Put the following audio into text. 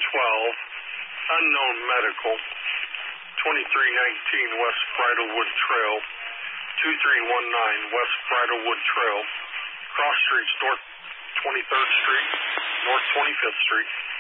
unknown medical, 2319 West Bridlewood Trail, 2319 West Bridlewood Trail, cross streets North 23rd Street, North 25th Street.